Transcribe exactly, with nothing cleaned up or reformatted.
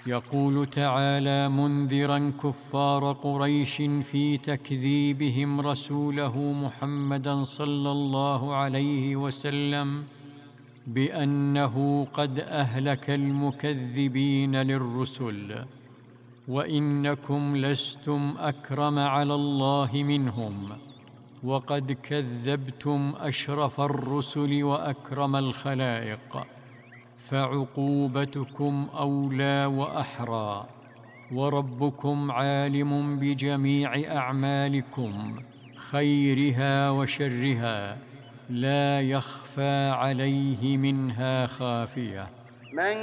يقول تعالى منذرا كفار قريش في تكذيبهم رسوله محمدا صلى الله عليه وسلم بأنه قد أهلك المكذبين للرسل، وإنكم لستم أكرم على الله منهم، وقد كذبتم أشرف الرسل وأكرم الخلائق، فعقوبتكم أولى وأحرى، وربكم عالم بجميع أعمالكم خيرها وشرها، لا يخفى عليه منها خافية.